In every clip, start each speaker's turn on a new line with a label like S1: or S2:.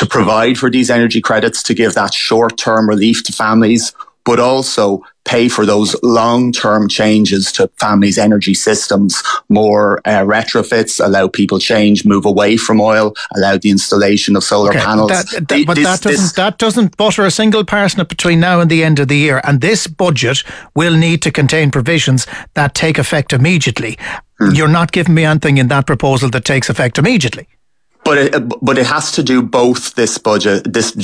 S1: provide for these energy credits to give that short-term relief to families, but also pay for those long-term changes to families' energy systems, more retrofits, allow people change, move away from oil, allow the installation of solar panels.
S2: That doesn't butter a single parsnip between now and the end of the year. And this budget will need to contain provisions that take effect immediately. You're not giving me anything in that proposal that takes effect immediately.
S1: But it has to do both. This budget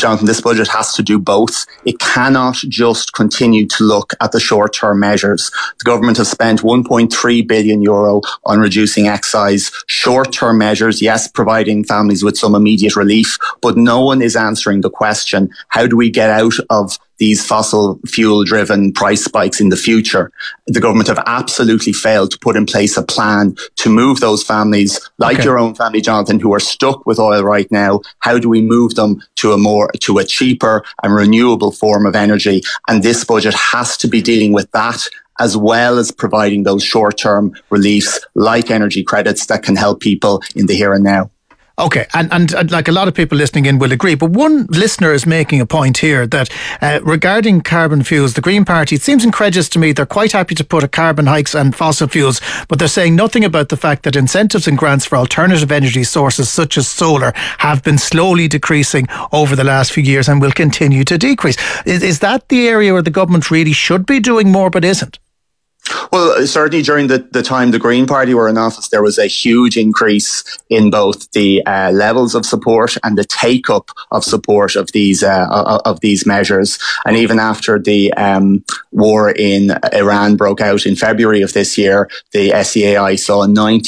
S1: has to do both. It cannot just continue to look at the short-term measures. The government has spent €1.3 billion on reducing excise. Short-term measures, yes, providing families with some immediate relief, but no one is answering the question, how do we get out of these fossil fuel driven price spikes in the future? The government have absolutely failed to put in place a plan to move those families, like your own family, Jonathan, who are stuck with oil right now. How do we move them to a cheaper and renewable form of energy? And this budget has to be dealing with that, as well as providing those short-term reliefs like energy credits that can help people in the here and now.
S2: Okay, and like a lot of people listening in will agree, but one listener is making a point here that regarding carbon fuels, the Green Party, it seems incredulous to me, they're quite happy to put a carbon hikes on fossil fuels, but they're saying nothing about the fact that incentives and grants for alternative energy sources such as solar have been slowly decreasing over the last few years and will continue to decrease. Is that the area where the government really should be doing more but isn't?
S1: Well, certainly during the time the Green Party were in office, there was a huge increase in both the levels of support and the take-up of support of these measures. And even after the war in Iran broke out in February of this year, the SEAI saw a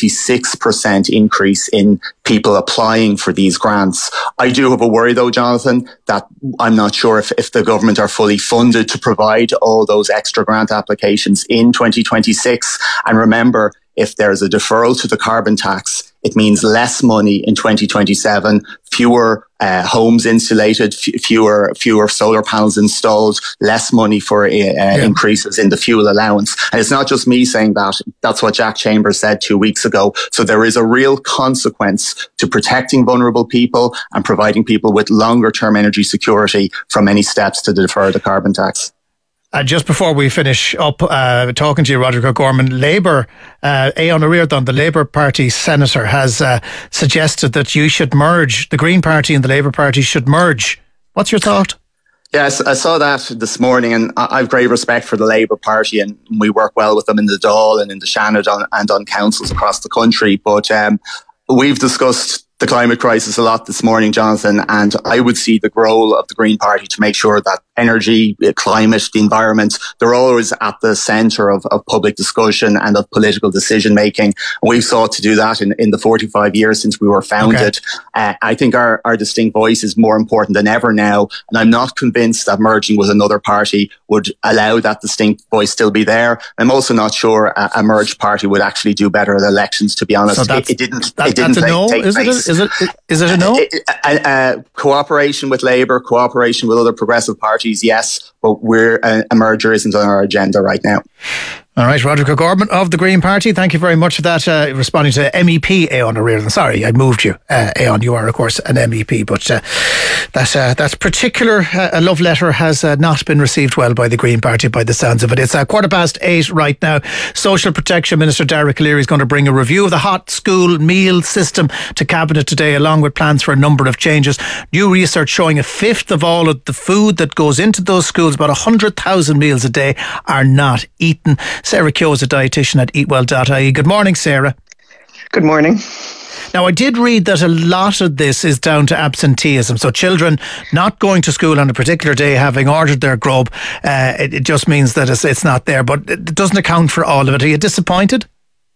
S1: 96% increase in people applying for these grants. I do have a worry though, Jonathan, that I'm not sure if the government are fully funded to provide all those extra grant applications in 2026. And remember, if there's a deferral to the carbon tax, it means less money in 2027, fewer homes insulated, fewer solar panels installed, less money for increases in the fuel allowance. And it's not just me saying that. That's what Jack Chambers said 2 weeks ago. So there is a real consequence to protecting vulnerable people and providing people with longer term energy security from any steps to defer the carbon tax.
S2: Just before we finish up talking to you, Roderick O'Gorman, Labour, Aodhán Ó Ríordáin, the Labour Party senator, has suggested that you should merge, the Green Party and the Labour Party should merge. What's your thought?
S1: Yes, I saw that this morning, and I have great respect for the Labour Party, and we work well with them in the Dáil and in the Seanad and on councils across the country. But we've discussed the climate crisis a lot this morning, Jonathan, and I would see the role of the Green Party to make sure that energy, climate, the environment, they're always at the centre of public discussion and of political decision making. And we've sought to do that in the 45 years since we were founded. Okay. I think our distinct voice is more important than ever now, and I'm not convinced that merging with another party would allow that distinct voice still be there. I'm also not sure a merged party would actually do better at elections, to be honest.
S2: So
S1: it didn't
S2: take place. Is it a no?
S1: Cooperation with Labour, cooperation with other progressive parties, yes, but a merger isn't on our agenda right now.
S2: All right, Roderick O'Gorman of the Green Party, thank you very much for that, responding to MEP Aodhán Ó Ríordáin. Sorry, I moved you. Aodhán, you are, of course, an MEP, but that particular love letter has not been received well by the Green Party, by the sounds of it. It's 8:15 right now. Social Protection Minister Derek O'Leary is going to bring a review of the hot school meal system to Cabinet today, along with plans for a number of changes. New research showing a fifth of all of the food that goes into those schools, about 100,000 meals a day, are not eaten. Sarah Keogh is a dietitian at eatwell.ie. Good morning, Sarah.
S3: Good morning.
S2: Now, I did read that a lot of this is down to absenteeism. So children not going to school on a particular day, having ordered their grub, it just means that it's not there. But it doesn't account for all of it. Are you disappointed?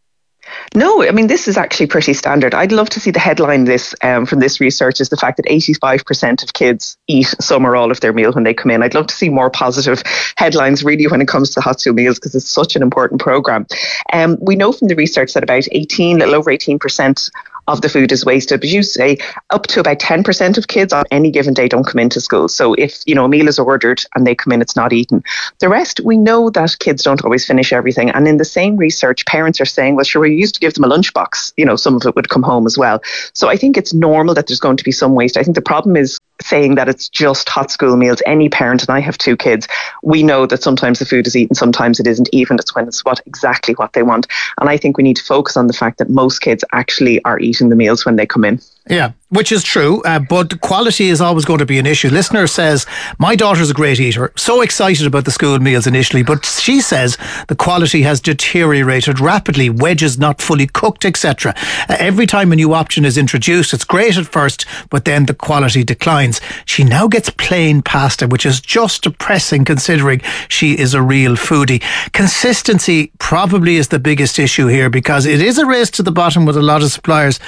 S3: No, I mean, this is actually pretty standard. I'd love to see the headline from this research is the fact that 85% of kids eat some or all of their meal when they come in. I'd love to see more positive headlines really when it comes to hot school meals, because it's such an important programme. We know from the research that about little over 18% of the food is wasted, but you say up to about 10% of kids on any given day don't come into school. So if, a meal is ordered and they come in, it's not eaten. The rest, we know that kids don't always finish everything. And in the same research, parents are saying, well, sure, we used to give them a lunchbox, some of it would come home as well. So I think it's normal that there's going to be some waste. I think the problem is saying that it's just hot school meals. Any parent, and I have 2 kids, we know that sometimes the food is eaten, sometimes it isn't, even it's when it's exactly what they want. And I think we need to focus on the fact that most kids actually are eating the meals when they come in.
S2: Yeah, which is true, but quality is always going to be an issue. Listener says, my daughter's a great eater, so excited about the school meals initially, but she says the quality has deteriorated rapidly, wedges not fully cooked, etc. Every time a new option is introduced, it's great at first, but then the quality declines. She now gets plain pasta, which is just depressing considering she is a real foodie. Consistency probably is the biggest issue here, because it is a race to the bottom with a lot of suppliers.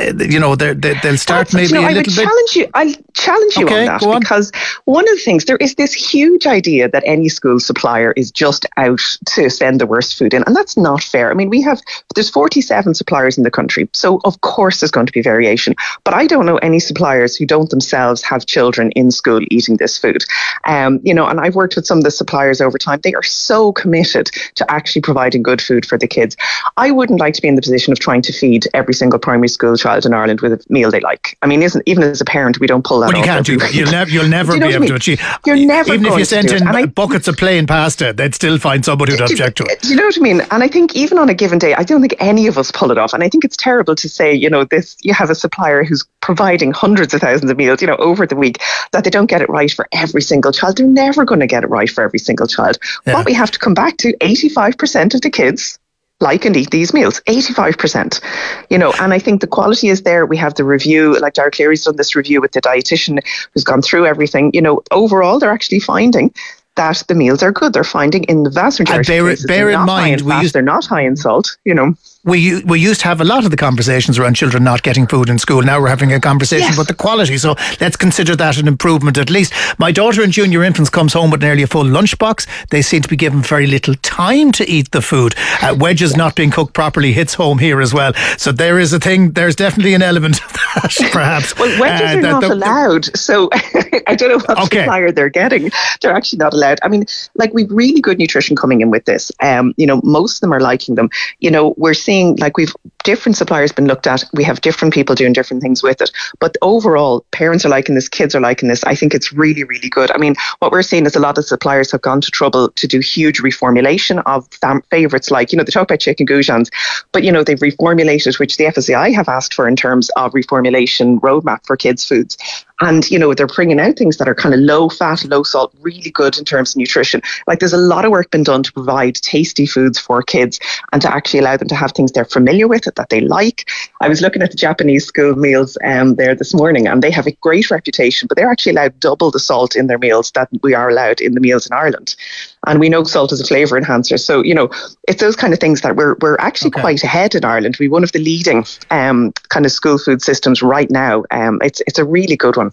S2: They'll start maybe a little bit.
S3: I'll challenge you on that, because one of the things, there is this huge idea that any school supplier is just out to send the worst food in, and that's not fair. I mean, there's 47 suppliers in the country, so of course there's going to be variation, but I don't know any suppliers who don't themselves have children in school eating this food. And I've worked with some of the suppliers over time. They are so committed to actually providing good food for the kids. I wouldn't like to be in the position of trying to feed every single primary school child in Ireland with a meal they like. I mean, even as a parent, we don't pull that off.
S2: You can't do that. You'll never be able to achieve.
S3: You're never
S2: even
S3: going
S2: if you sent in
S3: buckets
S2: of plain pasta, they'd still find somebody who'd object to it.
S3: Do you know what I mean? And I think even on a given day, I don't think any of us pull it off. And I think it's terrible to say, you have a supplier who's providing hundreds of thousands of meals, over the week, that they don't get it right for every single child. They're never going to get it right for every single child. Yeah. What we have to come back to, 85% of the kids like and eat these meals, 85%, and I think the quality is there. We have the review, like Dara Cleary's done this review with the dietitian who's gone through everything. Overall, they're actually finding that the meals are good. They're finding in the vast majority of cases, bear in mind, they're not high in salt,
S2: We used to have a lot of the conversations around children not getting food in school. Now we're having a conversation about the quality. So let's consider that an improvement at least. My daughter in junior infants comes home with nearly a full lunchbox. They seem to be given very little time to eat the food. Wedges not being cooked properly hits home here as well. So there is a thing, there's definitely an element of that, perhaps.
S3: Well, wedges are not allowed. So I don't know what supplier they're getting. They're actually not allowed. I mean, we've really good nutrition coming in with this. Most of them are liking them. We're seeing, we've different suppliers been looked at. We have different people doing different things with it. But overall, parents are liking this, kids are liking this. I think it's really, really good. I mean, what we're seeing is a lot of suppliers have gone to trouble to do huge reformulation of favourites, they talk about chicken goujons, but, they've reformulated, which the FSCI have asked for in terms of reformulation roadmap for kids' foods. And, they're bringing out things that are kind of low fat, low salt, really good in terms of nutrition. There's a lot of work been done to provide tasty foods for kids and to actually allow them to have things they're familiar with, that they like. I was looking at the Japanese school meals there this morning, and they have a great reputation, but they're actually allowed double the salt in their meals that we are allowed in the meals in Ireland. And we know salt is a flavour enhancer. So, it's those kind of things that we're actually quite ahead in Ireland. We're one of the leading kind of school food systems right now. It's a really good one.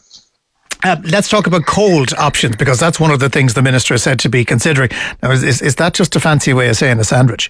S2: Let's talk about cold options, because that's one of the things the Minister said to be considering. Now, is that just a fancy way of saying a sandwich?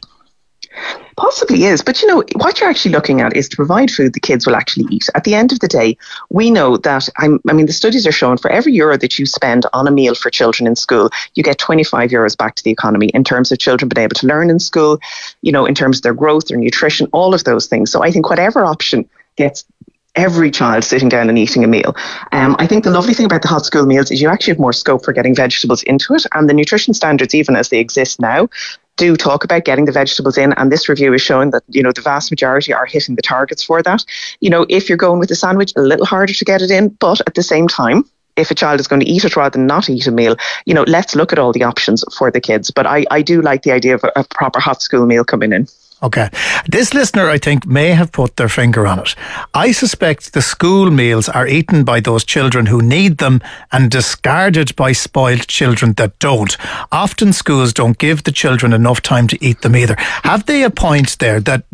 S3: Possibly is, but what you're actually looking at is to provide food the kids will actually eat. At the end of the day, we know that, the studies are showing for every euro that you spend on a meal for children in school, you get 25 euros back to the economy in terms of children being able to learn in school, in terms of their growth, their nutrition, all of those things. So I think whatever option gets every child sitting down and eating a meal. I think the lovely thing about the hot school meals is you actually have more scope for getting vegetables into it, and the nutrition standards, even as they exist now, do talk about getting the vegetables in, and this review is showing that the vast majority are hitting the targets for that. If you're going with a sandwich, a little harder to get it in, but at the same time, if a child is going to eat it rather than not eat a meal, let's look at all the options for the kids. But I do like the idea of a proper hot school meal coming in.
S2: Okay. This listener, I think, may have put their finger on it. I suspect the school meals are eaten by those children who need them and discarded by spoiled children that don't. Often schools don't give the children enough time to eat them either. Have they a point there that,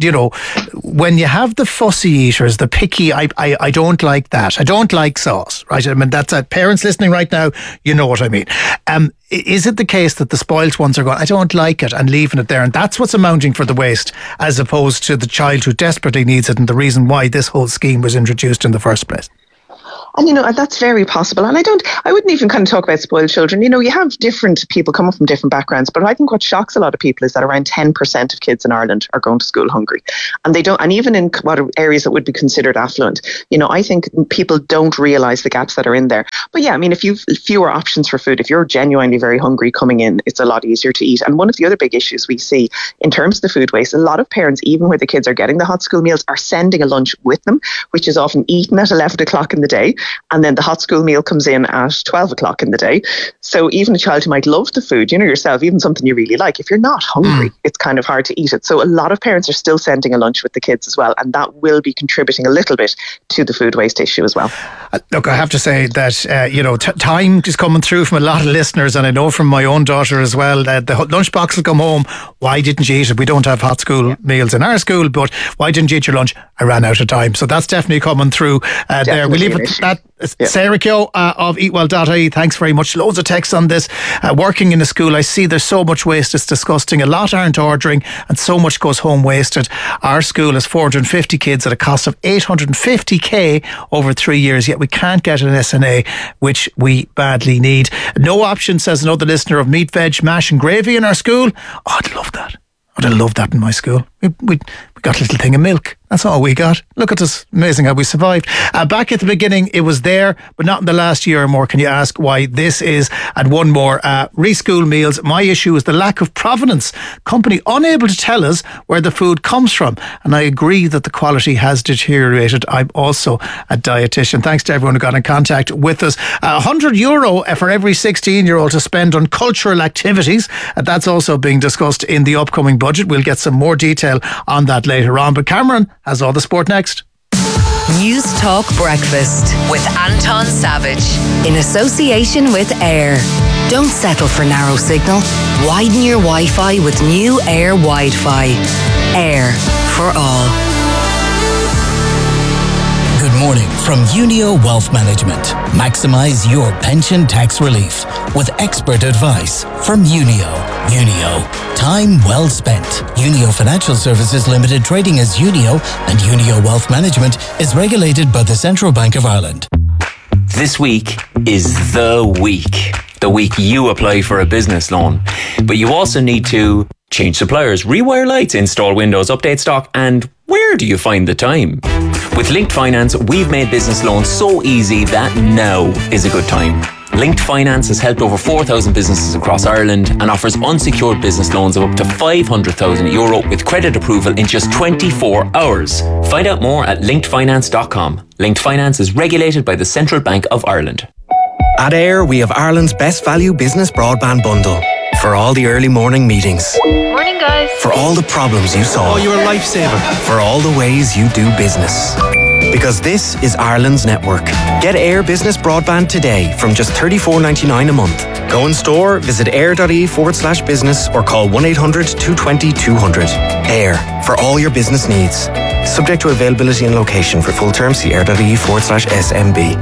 S2: when you have the fussy eaters, the picky, I don't like that. I don't like sauce, right? That's parents listening right now, you know what I mean. Is it the case that the spoilt ones are going, I don't like it, and leaving it there, and that's what's amounting for the waste, as opposed to the child who desperately needs it and the reason why this whole scheme was introduced in the first place?
S3: And, that's very possible. And I wouldn't even kind of talk about spoiled children. You have different people coming from different backgrounds, but I think what shocks a lot of people is that around 10% of kids in Ireland are going to school hungry. And they don't, and even in what areas that would be considered affluent, I think people don't realise the gaps that are in there. But yeah, if you've fewer options for food, if you're genuinely very hungry coming in, it's a lot easier to eat. And one of the other big issues we see in terms of the food waste, a lot of parents, even where the kids are getting the hot school meals, are sending a lunch with them, which is often eaten at 11 o'clock in the day. And then the hot school meal comes in at 12 o'clock in the day. So even a child who might love the food, yourself, even something you really like, if you're not hungry, it's kind of hard to eat it. So a lot of parents are still sending a lunch with the kids as well. And that will be contributing a little bit to the food waste issue as well.
S2: Look, I have to say that, time is coming through from a lot of listeners. And I know from my own daughter as well, that the lunchbox will come home. Why didn't you eat it? We don't have hot school meals in our school, but why didn't you eat your lunch? I ran out of time. So that's definitely coming through there. We leave it at that. Sarah Keogh of eatwell.ie, thanks very much. Loads of texts on this. Working in a school, I see there's so much waste, it's disgusting. A lot aren't ordering and so much goes home wasted. Our school has 450 kids at a cost of 850k over 3 years, yet we can't get an SNA, which we badly need. No option, says another listener, of meat, veg, mash and gravy in our school. Oh, I'd love that. I'd love that in my school. We got a little thing of milk. That's all we got. Look at us. Amazing how we survived. Back at the beginning, it was there, but not in the last year or more. Can you ask why this is? And one more. Reschool meals. My issue is the lack of provenance. Company unable to tell us where the food comes from. And I agree that the quality has deteriorated. I'm also a dietitian. Thanks to everyone who got in contact with us. €100 for every 16-year-old to spend on cultural activities. That's also being discussed in the upcoming budget. We'll get some more detail on that later on. But Cameron has all the sport next.
S4: News Talk Breakfast with Anton Savage in association with Air. Don't settle for narrow signal. Widen your Wi-Fi with new Air Wi-Fi. Air for all.
S5: Good morning from Unio Wealth Management. Maximise your pension tax relief with expert advice from Unio. Unio, time well spent. Unio Financial Services Limited, trading as Unio, and Unio Wealth Management is regulated by the Central Bank of Ireland.
S6: This week is the week you apply for a business loan. But you also need to change suppliers, rewire lights, install windows, update stock, and where do you find the time? With Linked Finance, we've made business loans so easy that now is a good time. Linked Finance has helped over 4,000 businesses across Ireland and offers unsecured business loans of up to €500,000 with credit approval in just 24 hours. Find out more at linkedfinance.com. Linked Finance is regulated by the Central Bank of Ireland.
S7: At Air, we have Ireland's best value business broadband bundle. For all the early morning meetings.
S8: Morning, guys.
S7: For all the problems you solve.
S9: Oh, you're a lifesaver.
S7: For all the ways you do business. Because this is Ireland's network. Get Air Business Broadband today from just $34.99 a month. Go in store, visit air.ie/business or call 1-800-220-200. Air, for all your business needs. Subject to availability and location. For full terms, see air.ie/SMB.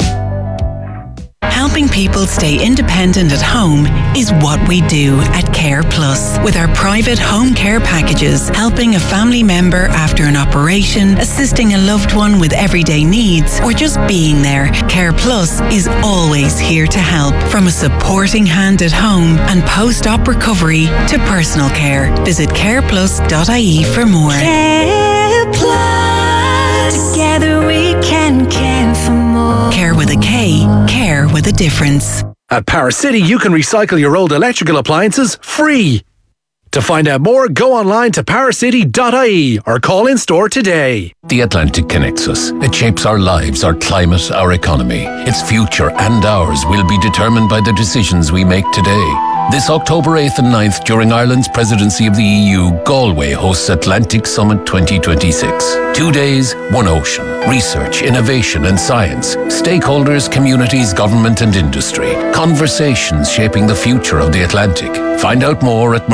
S10: Helping people stay independent at home is what we do at Care Plus. With our private home care packages, helping a family member after an operation, assisting a loved one with everyday needs, or just being there, Care Plus is always here to help. From a supporting hand at home and post-op recovery to personal care. Visit careplus.ie for more.
S11: Care Plus. Together we can care for more.
S10: Care with a K. Care with a difference.
S9: At Power City, you can recycle your old electrical appliances free. To find out more, go online to powercity.ie or call in store today.
S12: The Atlantic connects us. It shapes our lives, our climate, our economy. Its future and ours will be determined by the decisions we make today. This October 8th and 9th, during Ireland's presidency of the EU, Galway hosts Atlantic Summit 2026. 2 days, one ocean. Research, innovation and science. Stakeholders, communities, government and industry. Conversations shaping the future of the Atlantic. Find out more at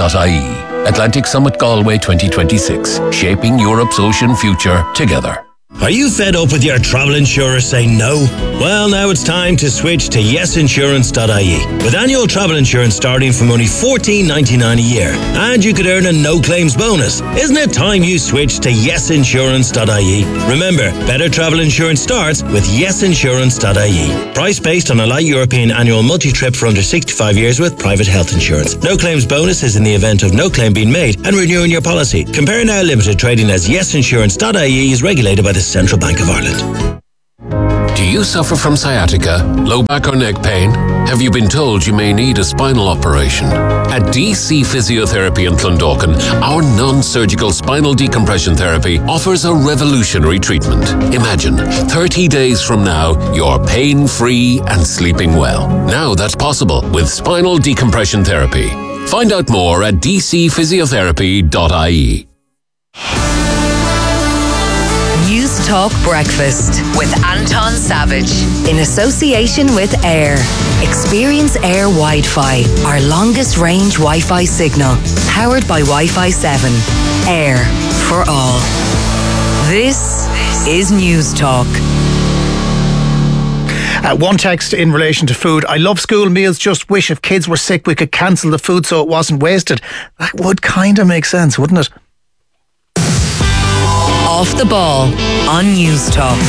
S12: marine.ie. Atlantic Summit Galway 2026. Shaping Europe's ocean future together.
S8: Are you fed up with your travel insurer saying no? Well, now it's time to switch to yesinsurance.ie. With annual travel insurance starting from only $14.99 a year. And you could earn a no-claims bonus. Isn't it time you switched to yesinsurance.ie? Remember, better travel insurance starts with yesinsurance.ie. Price based on a light European annual multi-trip for under 65 years with private health insurance. No-claims bonus is in the event of no claim being made and renewing your policy. Compare Now Limited trading as yesinsurance.ie is regulated by the Central Bank of Ireland.
S12: Do you suffer from sciatica, low back or neck pain? Have you been told you may need a spinal operation? At DC Physiotherapy in Clondalkin, our non-surgical spinal decompression therapy offers a revolutionary treatment. Imagine, 30 days from now, you're pain-free and sleeping well. Now that's possible with spinal decompression therapy. Find out more at dcphysiotherapy.ie.
S4: News Talk Breakfast with Anton Savage in association with Air. Experience Air Wi-Fi, our longest range Wi-Fi signal, powered by Wi-Fi 7. Air for all. This is News Talk.
S2: One text in relation to food. I love school meals, just wish if kids were sick we could cancel the food so it wasn't wasted. That would kind of make sense, wouldn't it?
S4: Off the Ball on News Talk.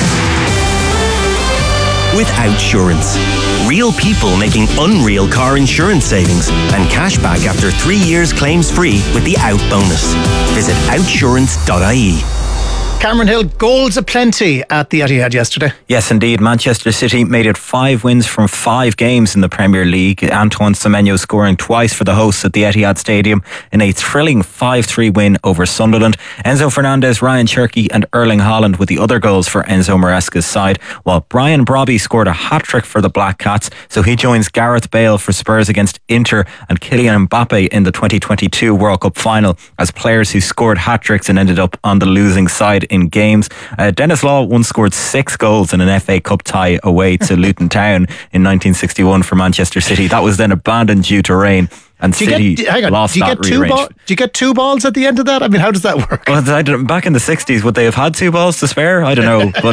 S7: With Outsurance. Real people making unreal car insurance savings and cash back after 3 years claims free with the Out bonus. Visit outsurance.ie.
S2: Cameron Hill, goals aplenty at the Etihad yesterday.
S13: Yes, indeed. Manchester City made it 5 wins from 5 games in the Premier League. Antoine Semenyo scoring twice for the hosts at the Etihad Stadium in a thrilling 5-3 win over Sunderland. Enzo Fernandez, Ryan Cherky and Erling Haaland with the other goals for Enzo Maresca's side, while Brian Brobby scored a hat-trick for the Black Cats, so he joins Gareth Bale for Spurs against Inter and Kylian Mbappe in the 2022 World Cup final as players who scored hat-tricks and ended up on the losing side in games. Dennis Law once scored 6 goals in an FA Cup tie away to Luton Town in 1961 for Manchester City. That was then abandoned due to rain. And City lost that rearrangement.
S2: Do you get 2 balls at the end of that? I mean, how does that work?
S13: Well, back in the 60s, would they have had 2 balls to spare? I don't know. But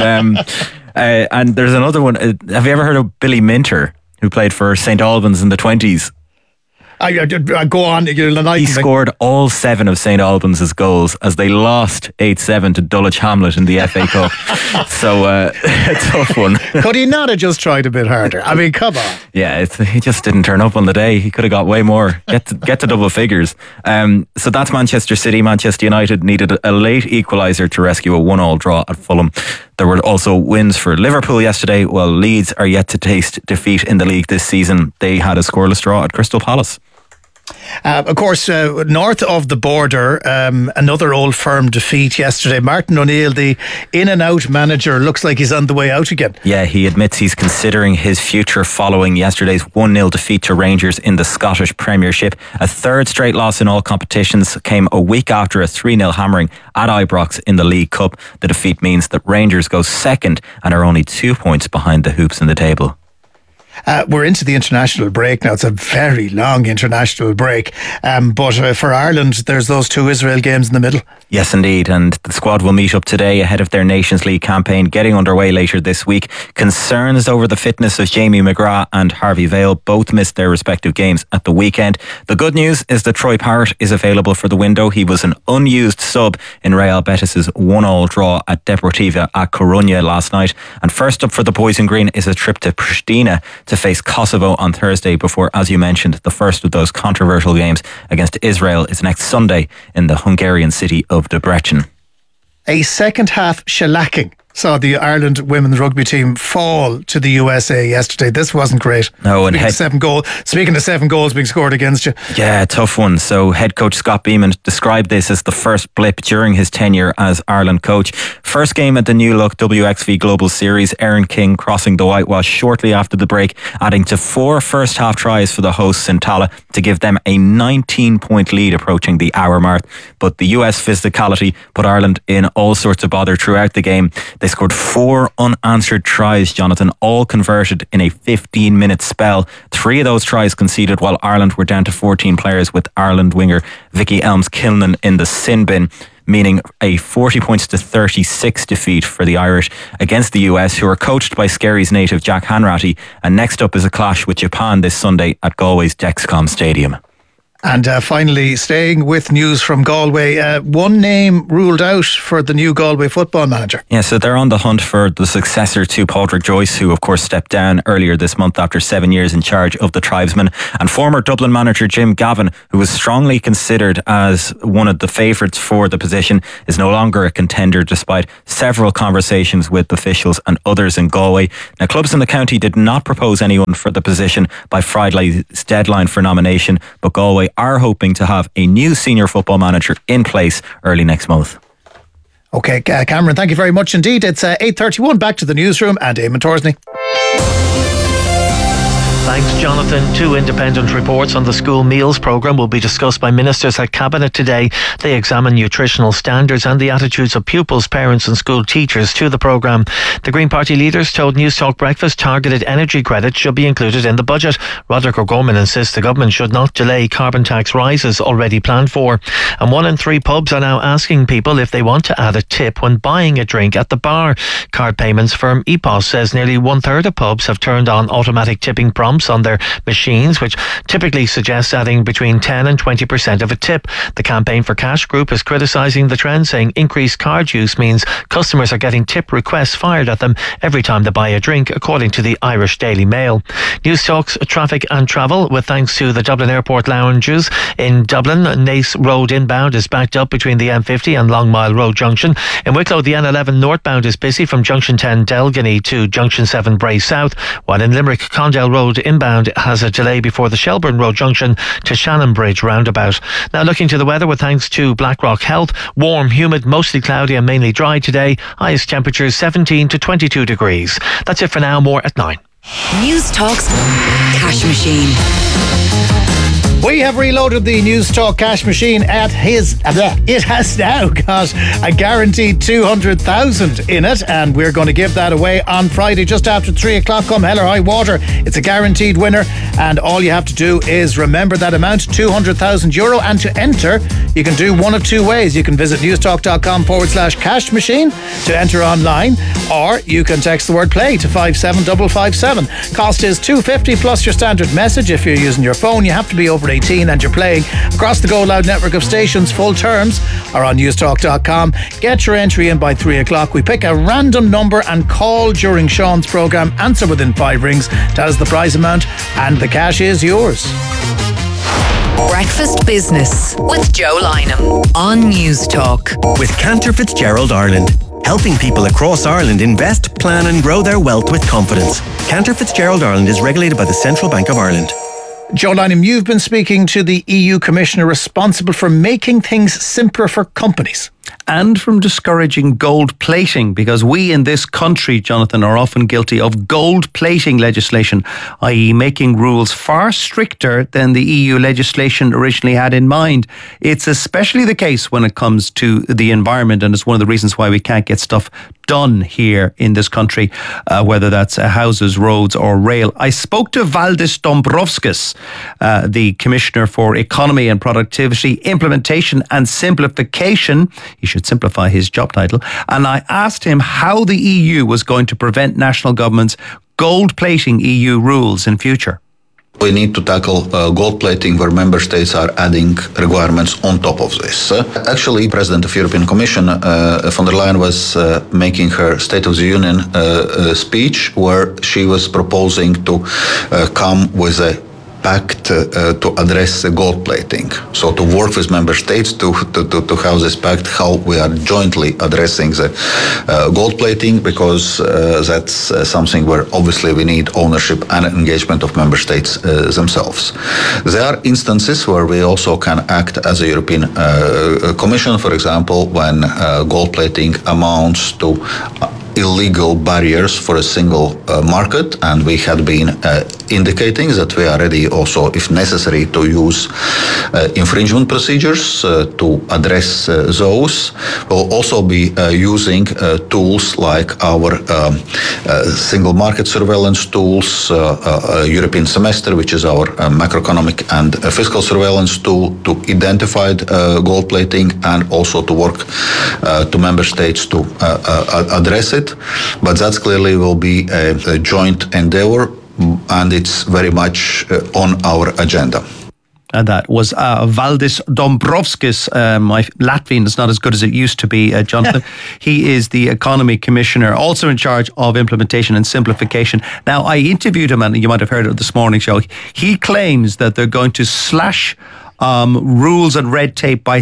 S13: and there's another one. Have you ever heard of Billy Minter, who played for St Albans in the 20s?
S2: I go on.
S13: He scored all 7 of St Albans' goals as they lost 8-7 to Dulwich Hamlet in the FA Cup. So a tough one.
S2: Could he not have just tried a bit harder? I mean, come on.
S13: Yeah, he just didn't turn up on the day. He could have got way more. Get to double figures. So that's Manchester City. Manchester United needed a late equaliser to rescue a 1-1 draw at Fulham. There were also wins for Liverpool yesterday, while Leeds are yet to taste defeat in the league this season. They had a scoreless draw at Crystal Palace.
S2: Of course, north of the border, another Old Firm defeat yesterday. Martin O'Neill, the in and out manager, looks like he's on the way out again.
S13: Yeah, he admits he's considering his future following yesterday's 1-0 defeat to Rangers in the Scottish Premiership. A third straight loss in all competitions came a week after a 3-0 hammering at Ibrox in the League Cup. The defeat means that Rangers go second and are only 2 points behind the Hoops in the table.
S2: We're into the international break now. It's a very long international break. But for Ireland, there's those 2 Israel games in the middle.
S13: Yes, indeed. And the squad will meet up today ahead of their Nations League campaign getting underway later this week. Concerns over the fitness of Jamie McGrath and Harvey Vale both missed their respective games at the weekend. The good news is that Troy Parrott is available for the window. He was an unused sub in Real Betis' 1-1 draw at Deportiva at Coruña last night. And first up for the boys in green is a trip to Pristina to face Kosovo on Thursday before, as you mentioned, the first of those controversial games against Israel is next Sunday in the Hungarian city of Debrecen.
S2: A second half shellacking saw the Ireland women's rugby team fall to the USA yesterday. This wasn't great.
S13: No, and
S2: speaking of 7 goals being scored against you.
S13: Yeah, tough one. So head coach Scott Beeman described this as the first blip during his tenure as Ireland coach. First game at the new look WXV Global Series, Erin King crossing the whitewash shortly after the break, adding to 4 first half tries for the hosts in Tala to give them a 19-point lead approaching the hour mark. But the US physicality put Ireland in all sorts of bother throughout the game. They scored 4 unanswered tries, Jonathan, all converted in a 15-minute spell. 3 of those tries conceded while Ireland were down to 14 players, with Ireland winger Vicky Elms-Kilnan in the sin bin. meaning a 40 points to 36 defeat for the Irish against the US, who are coached by Skerry's native Jack Hanratty. And next up is a clash with Japan this Sunday at Galway's Dexcom Stadium.
S2: And finally, staying with news from Galway, one name ruled out for the new Galway football manager.
S13: Yeah, so they're on the hunt for the successor to Padraig Joyce, who of course stepped down earlier this month after 7 years in charge of the Tribesmen. And former Dublin manager Jim Gavin, who was strongly considered as one of the favourites for the position, is no longer a contender despite several conversations with officials and others in Galway. Now, clubs in the county did not propose anyone for the position by Friday's deadline for nomination, but Galway are hoping to have a new senior football manager in place early next month.
S2: OK, Cameron, thank you very much indeed. It's 8:31, back to the newsroom and Eamon Torsney.
S14: Thanks, Jonathan. 2 independent reports on the school meals programme will be discussed by ministers at Cabinet today. They examine nutritional standards and the attitudes of pupils, parents and school teachers to the programme. The Green Party leaders told News Talk Breakfast targeted energy credits should be included in the budget. Roderick O'Gorman insists the government should not delay carbon tax rises already planned for. And 1 in 3 pubs are now asking people if they want to add a tip when buying a drink at the bar. Card payments firm EPOS says nearly 1/3 of pubs have turned on automatic tipping prompts on their machines, which typically suggests adding between 10 and 20% of a tip. The Campaign for Cash group is criticising the trend, saying increased card use means customers are getting tip requests fired at them every time they buy a drink, according to the Irish Daily Mail. News talks traffic and travel with thanks to the Dublin Airport lounges in Dublin. Naas Road inbound is backed up between the M50 and Long Mile Road junction. In Wicklow, the N11 northbound is busy from Junction 10 Delgany to Junction 7 Bray South, while in Limerick, Condell Road inbound has a delay before the Shelburne Road junction to Shannon Bridge roundabout. Now looking to the weather with thanks to Blackrock Health. Warm, humid, mostly cloudy and mainly dry today. Highest temperatures 17 to 22 degrees. That's it for now. More at 9.
S4: News Talk's Cash Machine.
S2: We have reloaded the News Talk cash machine at it has now got a guaranteed 200,000 in it, and we're going to give that away on Friday just after 3 o'clock, come hell or high water. It's a guaranteed winner, and all you have to do is remember that amount, €200,000, and to enter you can do one of 2 ways. You can visit newstalk.com/cash machine to enter online, or you can text the word play to 57557. Cost is $2.50 plus your standard message. If you're using your phone, you have to be over 18 and you're playing across the Go Loud network of stations. Full terms are on newstalk.com. Get your entry in by 3 o'clock. We pick a random number and call during Sean's programme. Answer within 5 rings. Tell us the prize amount and the cash is yours.
S4: Breakfast Business with Joe Lynham on News Talk.
S7: With Cantor Fitzgerald Ireland, helping people across Ireland invest, plan and grow their wealth with confidence. Cantor Fitzgerald Ireland is regulated by the Central Bank of Ireland.
S2: Joe Lynham, you've been speaking to the EU Commissioner responsible for making things simpler for companies.
S15: And from discouraging gold plating, because we in this country, Jonathan, are often guilty of gold plating legislation, i.e. making rules far stricter than the EU legislation originally had in mind. It's especially the case when it comes to the environment, and it's one of the reasons why we can't get stuff done here in this country, whether that's houses, roads or rail. I spoke to Valdis Dombrovskis, the Commissioner for Economy and Productivity, Implementation and Simplification. He should simplify his job title. And I asked him how the EU was going to prevent national governments gold plating EU rules in future.
S16: We need to tackle gold plating where member states are adding requirements on top of this. Actually, President of the European Commission, von der Leyen, was making her State of the Union speech where she was proposing to come with a pact to address the gold plating. So to work with member states to have this pact, how we are jointly addressing the gold plating, because that's something where obviously we need ownership and engagement of member states themselves. There are instances where we also can act as a European Commission, for example, when gold plating amounts to illegal barriers for a single market, and we had been indicating that we are ready also, if necessary, to use infringement procedures to address those. We'll also be using tools like our single market surveillance tools, European semester, which is our macroeconomic and fiscal surveillance tool to identify gold plating and also to work to member states to address it. But that clearly will be a joint endeavor, and it's very much on our agenda.
S15: And that was Valdis Dombrovskis. My Latvian is not as good as it used to be, Jonathan. He is the Economy Commissioner, also in charge of implementation and simplification. Now, I interviewed him, and you might have heard it this morning's show. He claims that they're going to slash rules and red tape by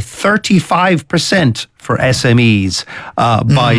S15: 35% for SMEs by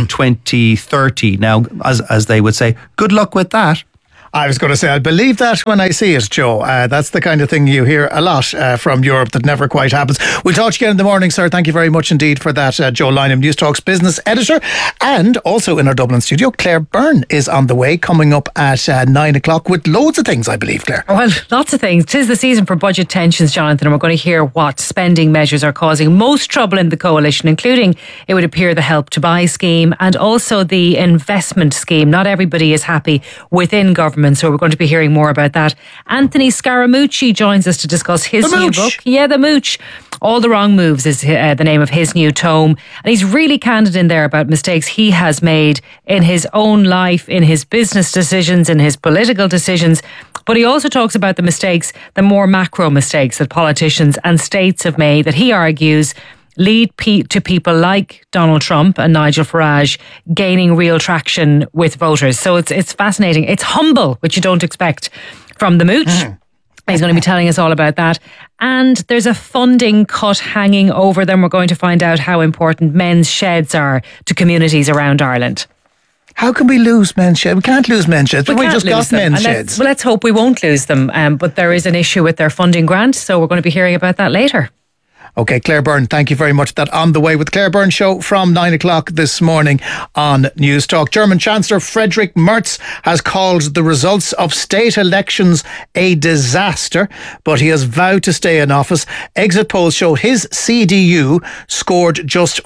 S15: 2030. Now, as they would say, good luck with that.
S2: I was going to say, I believe that when I see it, Joe. That's the kind of thing you hear a lot from Europe that never quite happens. We'll talk to you again in the morning, sir. Thank you very much indeed for that. Joe Lynham, News Talk's business editor. And also in our Dublin studio, Claire Byrne is on the way, coming up at 9 o'clock with loads of things, I believe, Claire.
S17: Well, lots of things. 'Tis the season for budget tensions, Jonathan, and we're going to hear what spending measures are causing most trouble in the coalition, including, it would appear, the Help to Buy scheme and also the investment scheme. Not everybody is happy within government, so we're going to be hearing more about that. Anthony Scaramucci joins us to discuss his new book. Yeah, The Mooch. All the Wrong Moves is the name of his new tome. And he's really candid in there about mistakes he has made in his own life, in his business decisions, in his political decisions. But he also talks about the mistakes, the more macro mistakes that politicians and states have made that he argues lead to people like Donald Trump and Nigel Farage gaining real traction with voters. So it's fascinating. It's humble, which you don't expect from the Mooch. He's going to be telling us all about that. And there's a funding cut hanging over them. We're going to find out how important men's sheds are to communities around Ireland.
S2: How can we lose men's sheds? We can't lose men's sheds. We just got men's sheds.
S17: Let's hope we won't lose them. But there is an issue with their funding grant, so we're going to be hearing about that later.
S2: Okay, Claire Byrne, thank you very much for that. On the way with Claire Byrne show from 9 o'clock this morning on News Talk. German Chancellor Friedrich Merz has called the results of state elections a disaster, but he has vowed to stay in office. Exit polls show his CDU scored just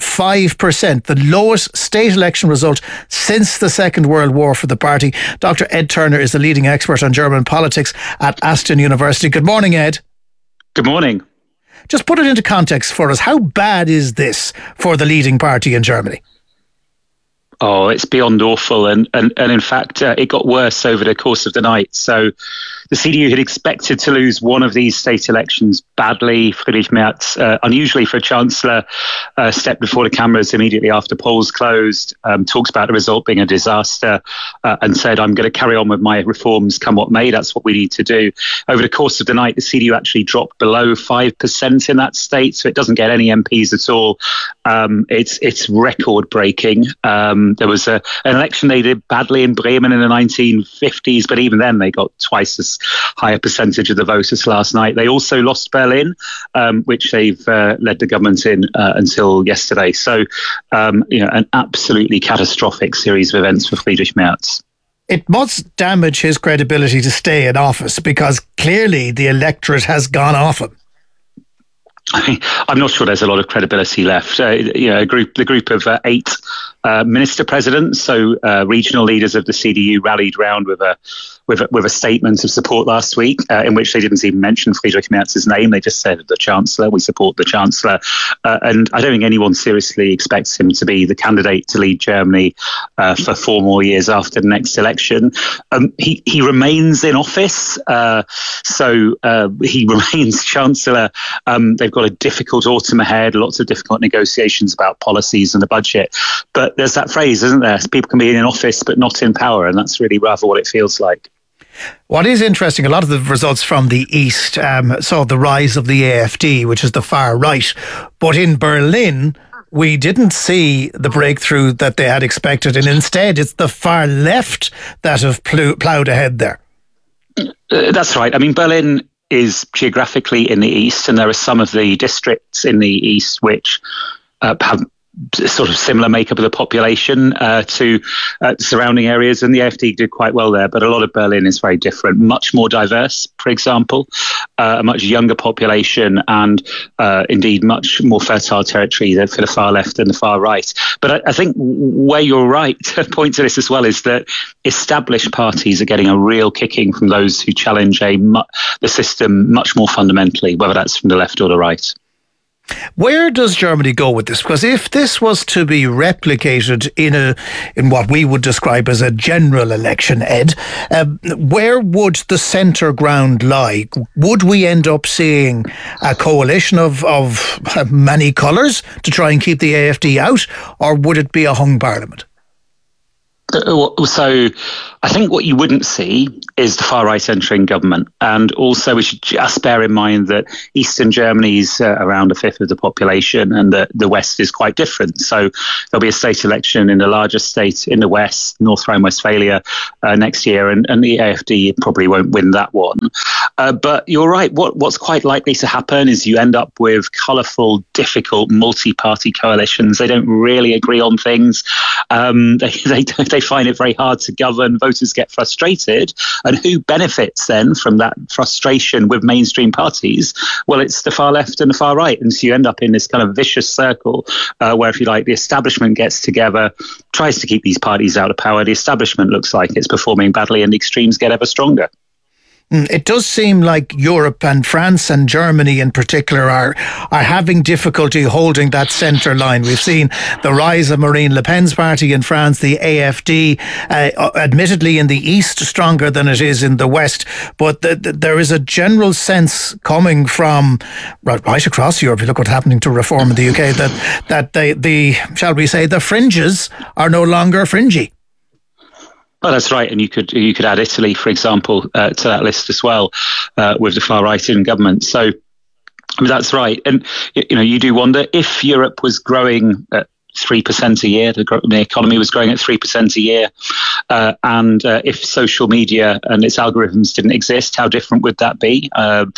S2: 5%, the lowest state election result since the Second World War for the party. Dr. Ed Turner is the leading expert on German politics at Aston University. Good morning, Ed.
S18: Good morning.
S2: Just put it into context for us. How bad is this for the leading party in Germany?
S18: Oh, it's beyond awful. And in fact, it got worse over the course of the night. So the CDU had expected to lose one of these state elections badly. Friedrich Merz, unusually for a chancellor, stepped before the cameras immediately after polls closed, talks about the result being a disaster, and said, I'm going to carry on with my reforms come what may. That's what we need to do. Over the course of the night, the CDU actually dropped below 5% in that state, so it doesn't get any MPs at all. It's record breaking. There was an election they did badly in Bremen in the 1950s, but even then they got twice as high a percentage of the voters last night. They also lost Berlin, which they've led the government in until yesterday. So, an absolutely catastrophic series of events for Friedrich Merz.
S2: It must damage his credibility to stay in office because clearly the electorate has gone off him.
S18: I'm not sure there's a lot of credibility left. The group of 8 minister presidents, so regional leaders of the CDU, rallied round with a statement of support last week, in which they didn't even mention Friedrich Merz's name. They just said the Chancellor. We support the Chancellor, and I don't think anyone seriously expects him to be the candidate to lead Germany for 4 more years after the next election. He remains in office, so he remains Chancellor. They've got a difficult autumn ahead, lots of difficult negotiations about policies and the budget. But there's that phrase, isn't there? People can be in office but not in power, and that's really rather what it feels like.
S2: What is interesting, a lot of the results from the East saw the rise of the AfD, which is the far right. But in Berlin, we didn't see the breakthrough that they had expected, and instead it's the far left that have ploughed ahead there.
S18: That's right. I mean, Berlin is geographically in the east, and there are some of the districts in the east which have sort of similar makeup of the population to surrounding areas, and the AfD did quite well there. But a lot of Berlin is very different, much more diverse, for example, a much younger population, and indeed much more fertile territory than for the far left and the far right. But I think where you're right to point to this as well is that established parties are getting a real kicking from those who challenge the system much more fundamentally, whether that's from the left or the right.
S2: Where does Germany go with this? Because if this was to be replicated in what we would describe as a general election, Ed, where would the centre ground lie? Would we end up seeing a coalition of many colours to try and keep the AfD out, or would it be a hung parliament?
S18: So I think what you wouldn't see is the far right entering government. And also we should just bear in mind that Eastern Germany is around a fifth of the population, and the West is quite different. So there'll be a state election in the largest state in the West, North Rhine-Westphalia, next year, and the AfD probably won't win that one. But you're right. What's quite likely to happen is you end up with colourful, difficult, multi-party coalitions. They don't really agree on things. They find it very hard to govern. Voters get frustrated. And who benefits then from that frustration with mainstream parties? Well, it's the far left and the far right. And so you end up in this kind of vicious circle where, if you like, the establishment gets together, tries to keep these parties out of power. The establishment looks like it's performing badly, and the extremes get ever stronger.
S2: It does seem like Europe and France and Germany in particular are having difficulty holding that centre line. We've seen the rise of Marine Le Pen's party in France, the AfD, admittedly in the east stronger than it is in the west, but there is a general sense coming from right across Europe. You look what's happening to reform in the UK, that the shall we say, the fringes are no longer fringy.
S18: Oh, that's right, and you could add Italy, for example, to that list as well, with the far right in government. So, I mean, that's right, and you do wonder if Europe was growing at 3% a year, the economy was growing at 3% a year, and if social media and its algorithms didn't exist, how different would that be?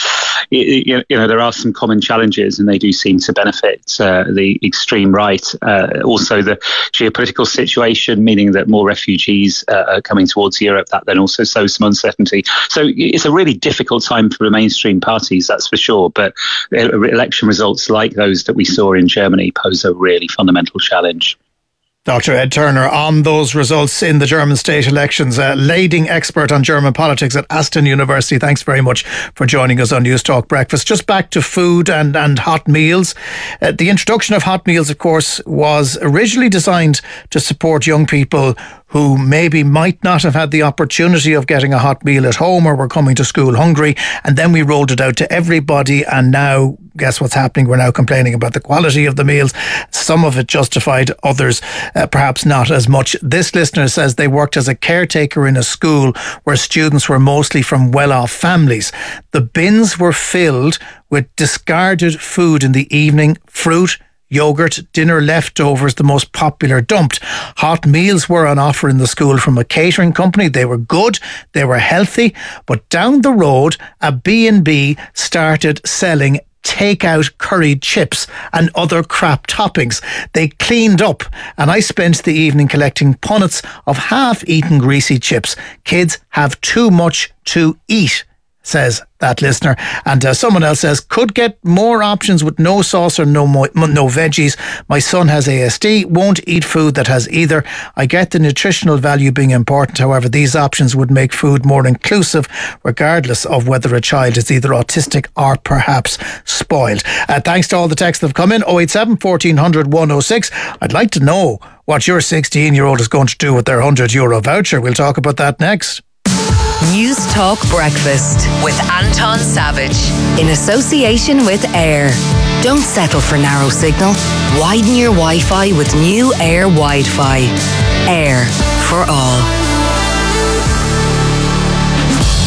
S18: There are some common challenges, and they do seem to benefit the extreme right. Also, the geopolitical situation, meaning that more refugees are coming towards Europe, that then also sows some uncertainty. So it's a really difficult time for the mainstream parties, that's for sure. But election results like those that we saw in Germany pose a really fundamental challenge.
S2: Dr. Ed Turner on those results in the German state elections, leading expert on German politics at Aston University. Thanks very much for joining us on News Talk Breakfast. Just back to food and hot meals. The introduction of hot meals, of course, was originally designed to support young people who maybe might not have had the opportunity of getting a hot meal at home or were coming to school hungry. And then we rolled it out to everybody. And now, guess what's happening? We're now complaining about the quality of the meals. Some of it justified, others perhaps not as much. This listener says they worked as a caretaker in a school where students were mostly from well-off families. The bins were filled with discarded food in the evening, fruit, yogurt, dinner leftovers, the most popular dumped. Hot meals were on offer in the school from a catering company. They were good, they were healthy, but down the road, a B&B started selling take-out curried chips and other crap toppings. They cleaned up, and I spent the evening collecting punnets of half-eaten greasy chips. Kids have too much to eat, says that listener. And someone else says, could get more options with no sauce or no veggies. My son has ASD, won't eat food that has either. I get the nutritional value being important. However, these options would make food more inclusive, regardless of whether a child is either autistic or perhaps spoiled. Thanks to all the texts that have come in. 087 1400 106. I'd like to know what your 16-year-old is going to do with their €100 voucher. We'll talk about that next.
S4: News Talk Breakfast with Anton Savage in association with Air. Don't settle for narrow signal. Widen your Wi-Fi with new Air Wi-Fi. Air for all.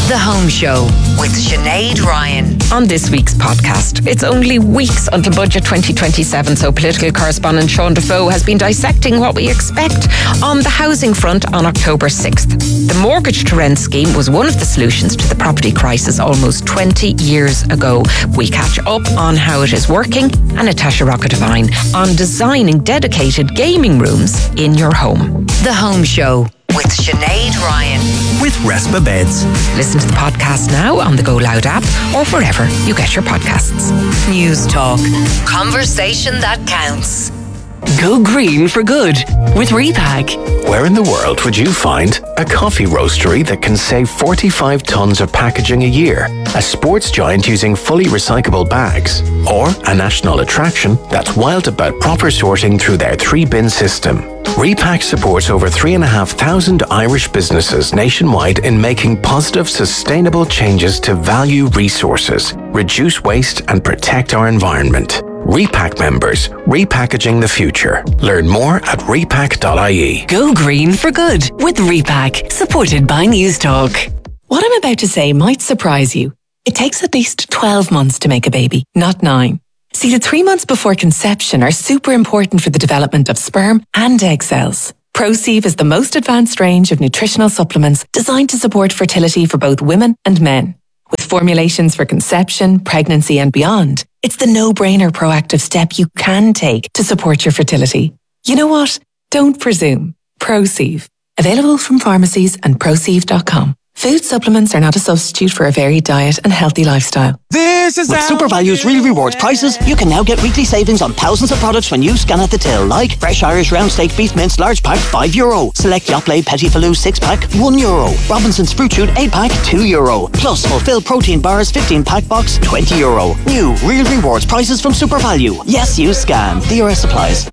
S4: The Home Show with Sinead Ryan.
S19: On this week's podcast, it's only weeks until Budget 2027, so political correspondent Sean Defoe has been dissecting what we expect on the housing front on October 6th. The mortgage to rent scheme was one of the solutions to the property crisis almost 20 years ago. We catch up on how it is working, and Natasha Rockett-Devine on designing dedicated gaming rooms in your home.
S4: The Home Show with Sinead Ryan.
S5: With Respa Beds.
S19: Listen to the podcast now on the Go Loud app or wherever you get your podcasts.
S4: News Talk. Conversation that counts.
S20: Go green for good with Repack. Where in the world would you find a coffee roastery that can save 45 tonnes of packaging a year, a sports giant using fully recyclable bags, or a national attraction that's wild about proper sorting through their 3-bin system? Repack supports over 3,500 Irish businesses nationwide in making positive, sustainable changes to value resources, reduce waste and protect our environment. Repack members, repackaging the future. Learn more at repack.ie.
S10: Go green for good with Repack, supported by News Talk. What I'm about to say might surprise you. It takes at least 12 months to make a baby, not 9. See, the 3 months before conception are super important for the development of sperm and egg cells. ProSieve is the most advanced range of nutritional supplements designed to support fertility for both women and men. With formulations for conception, pregnancy and beyond, it's the no-brainer proactive step you can take to support your fertility. You know what? Don't presume. ProSieve. Available from pharmacies and ProSieve.com. Food supplements are not a substitute for a varied diet and healthy lifestyle.
S21: This is With SuperValue's Real Rewards prices, you can now get weekly savings on thousands of products when you scan at the till, like Fresh Irish Round Steak Beef Mince Large Pack, €5. Select Yoplait Petit Falou 6-pack, €1. Robinson's Fruit Shoot 8-pack, €2. Plus, Fulfill Protein Bars 15-pack box, €20. New Real Rewards prices from SuperValue. Yes, you scan. DRS applies.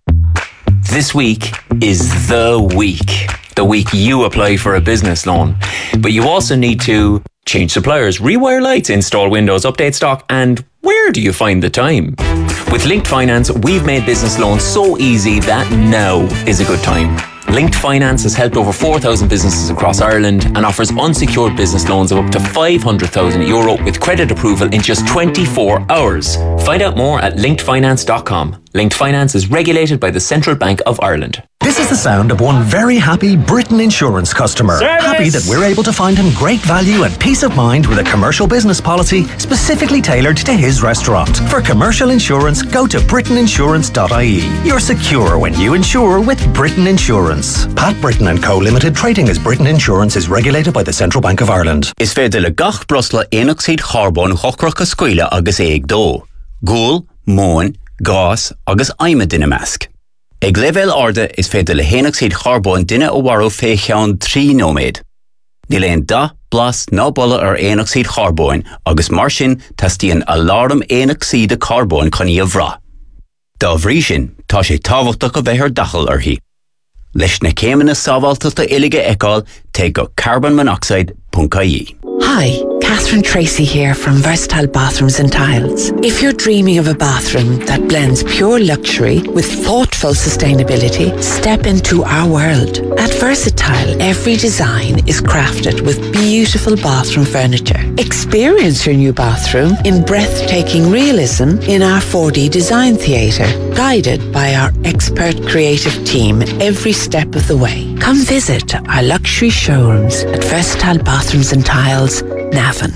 S6: This week is the week. The week you apply for a business loan. But you also need to change suppliers, rewire lights, install windows, update stock, and where do you find the time? With Linked Finance, we've made business loans so easy that now is a good time. Linked Finance has helped over 4,000 businesses across Ireland and offers unsecured business loans of up to €500,000 with credit approval in just 24 hours. Find out more at linkedfinance.com. Linked Finance is regulated by the Central Bank of Ireland.
S22: This is the sound of one very happy Britain Insurance customer.
S6: Service!
S22: Happy that we're able to find him great value and peace of mind with a commercial business policy specifically tailored to his restaurant. For commercial insurance, go to britainiinsurance.ie. You're secure when you insure with Britain Insurance. Pat Britton & Co Limited, trading as Britain Insurance, is regulated by the Central Bank of Ireland.
S23: Is féidir le gach brosla éoxid charbon chocrach a scuile agus éag dó. Gúil, móin, gás agus aime duine measc. Ag level orda is féidir le héoxid charbon duine ó waró fé cheann 3 nóméid. Ní léon da blas ná bolla ar éoxid charbon agus mar sin tastíonn alarm éoxid carbon chuní a bhrá. Dá bhrí sin tá sé tábhachtach go bheith ar dachal arthaí. Leis na céimeanna sábháilteachta uilige eicáil té go carbonmonoxide.ie.
S24: Hi, Catherine Tracy here from Versatile Bathrooms and Tiles. If you're dreaming of a bathroom that blends pure luxury with thoughtful sustainability, step into our world. At Versatile, every design is crafted with beautiful bathroom furniture. Experience your new bathroom in breathtaking realism in our 4D design theatre, guided by our expert creative team every step of the way. Come visit our luxury showrooms at Versatile Bathrooms and Tiles, Navan.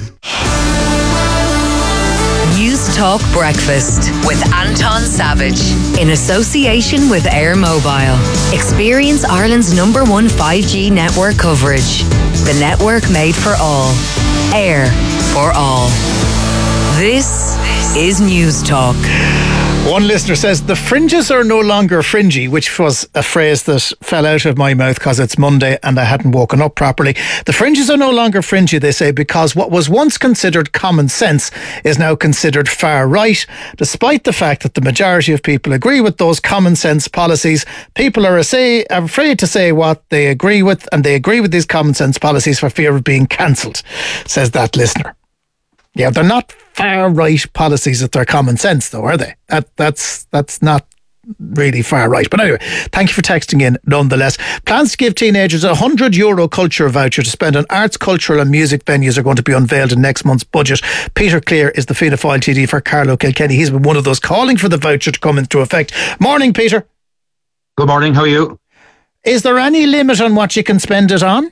S4: News Talk Breakfast with Anton Savage in association with Air Mobile. Experience Ireland's #1 5G network coverage. The network made for all. Air for all. This is News Talk.
S2: One listener says, the fringes are no longer fringy, which was a phrase that fell out of my mouth because it's Monday and I hadn't woken up properly. The fringes are no longer fringy, they say, because what was once considered common sense is now considered far right. Despite the fact that the majority of people agree with those common sense policies, people are afraid to say what they agree with, and they agree with these common sense policies for fear of being cancelled, says that listener. Yeah, they're not far right policies if they're common sense, though, are they? That's not really far right. But anyway, thank you for texting in nonetheless. Plans to give teenagers a €100 culture voucher to spend on arts, cultural and music venues are going to be unveiled in next month's budget. Peter Clear is the Fianna Fáil TD for Carlow Kilkenny. He's been one of those calling for the voucher to come into effect. Morning, Peter.
S1: Good morning, how are you?
S2: Is there any limit on what you can spend it on?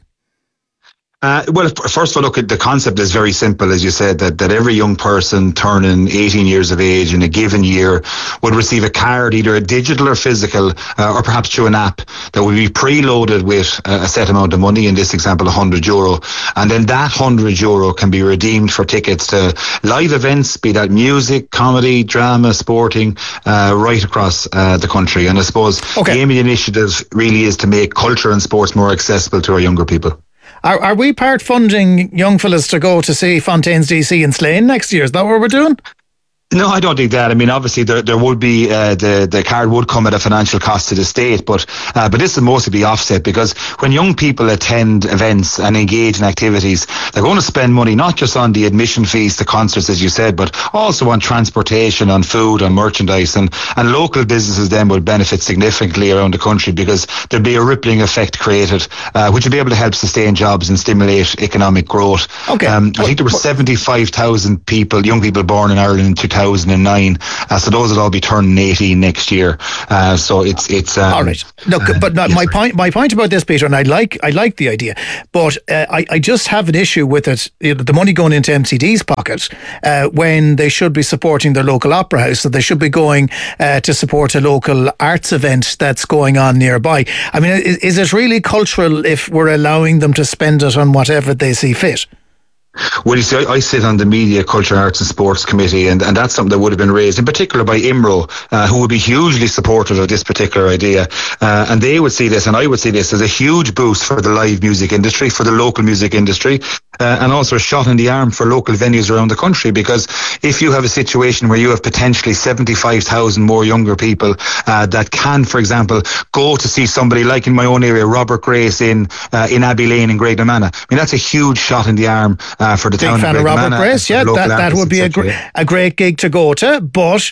S1: Well, first of all, look, the concept is very simple, as you said, that every young person turning 18 years of age in a given year would receive a card, either a digital or physical, or perhaps through an app, that would be preloaded with a set amount of money, in this example €100. And then that €100 can be redeemed for tickets to live events, be that music, comedy, drama, sporting, right across the country. And I suppose the aim of the initiative really is to make culture and sports more accessible to our younger people.
S2: Are we part funding young fellas to go to see Fontaine's DC in Slane next year? Is that what we're doing?
S1: No, I don't think that. I mean, obviously there would be the card would come at a financial cost to the state, but this will mostly be offset, because when young people attend events and engage in activities, they're going to spend money not just on the admission fees to concerts, as you said, but also on transportation, on food, on merchandise, and local businesses then will benefit significantly around the country, because there'll be a rippling effect created, which will be able to help sustain jobs and stimulate economic growth. I think there were 75,000 young people born in Ireland in 2009. So those will all be turning 18 next year. So it's
S2: all right. Look, but my point about this, Peter, and I like the idea, but I just have an issue with it. The money going into MCD's pocket when they should be supporting their local opera house, so they should be going to support a local arts event that's going on nearby. I mean, is it really cultural if we're allowing them to spend it on whatever they see fit?
S1: Well, you see, I sit on the Media, Culture, Arts and Sports Committee, and that's something that would have been raised, in particular by IMRO, who would be hugely supportive of this particular idea. And they would see this, and I would see this, as a huge boost for the live music industry, for the local music industry, and also a shot in the arm for local venues around the country. Because if you have a situation where you have potentially 75,000 more younger people that can, for example, go to see somebody like in my own area, Robert Grace in Abbey Lane in Great-Namana, I mean, that's a huge shot in the arm for the town of
S2: Robert Grace, yeah, that would be a great gig to go to. But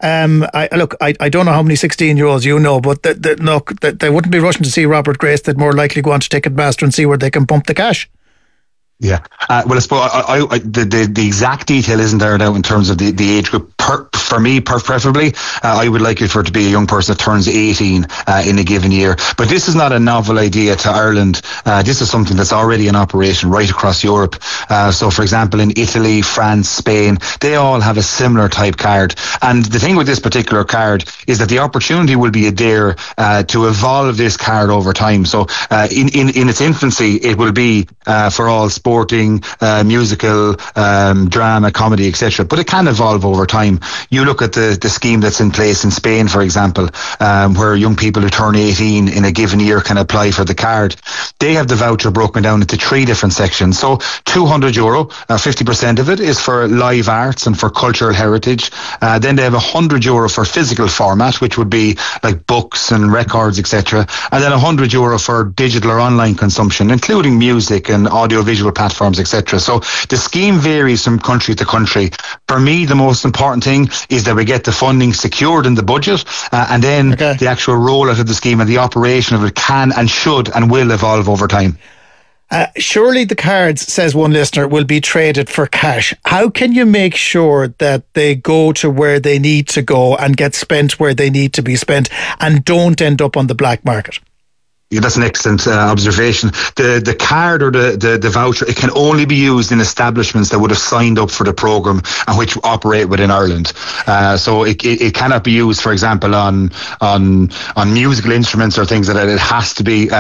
S2: I don't know how many 16-year-olds you know, but they wouldn't be rushing to see Robert Grace. They'd more likely go on to Ticketmaster and see where they can pump the cash.
S1: Yeah. Well, I suppose the exact detail isn't there now in terms of the age group. For me, preferably, I would like it for it to be a young person that turns 18 in a given year. But this is not a novel idea to Ireland. This is something that's already in operation right across Europe. So, for example, in Italy, France, Spain, they all have a similar type card. And the thing with this particular card is that the opportunity will be there to evolve this card over time. So, in its infancy, it will be for all sporting, musical, drama, comedy, etc. But it can evolve over time. You look at the scheme that's in place in Spain, for example, where young people who turn 18 in a given year can apply for the card. They have the voucher broken down into 3 different sections. So €200, 50% of it is for live arts and for cultural heritage. Then they have €100 for physical format, which would be like books and records, etc. And then €100 for digital or online consumption, including music and audiovisual platforms, etc. So the scheme varies from country to country. For me, the most important thing is that we get the funding secured in the budget, and then the actual rollout of the scheme and the operation of it can and should and will evolve over time.
S2: Surely the cards, says one listener, will be traded for cash. How can you make sure that they go to where they need to go and get spent where they need to be spent and don't end up on the black market?
S1: Yeah, that's an excellent observation. The card or the voucher, it can only be used in establishments that would have signed up for the programme and which operate within Ireland. So it cannot be used, for example, on musical instruments or things like that. It has to be